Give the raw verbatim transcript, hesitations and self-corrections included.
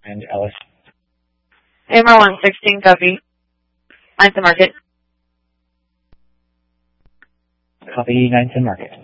And Ellis. A M R one sixteen, copy. Nine to market. Copy, nine ten market.